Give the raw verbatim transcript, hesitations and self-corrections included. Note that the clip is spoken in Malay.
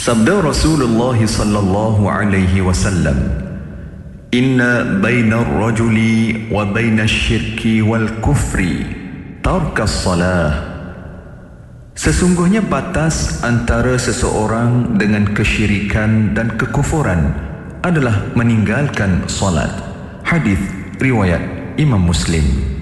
Sabda Rasulullah sallallahu alaihi wasallam, "Inna baina ar-rajuli wa baina asy-syirki wal kufri tarkas salah." Sesungguhnya batas antara seseorang dengan kesyirikan dan kekufuran adalah meninggalkan salat. Hadis riwayat Imam Muslim.